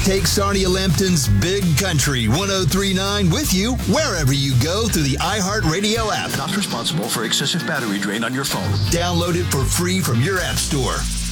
Take Sarnia Lambton's Big Country 103.9 with you wherever you go through the iHeartRadio app. Not responsible for excessive battery drain on your phone. Download it for free from your app store.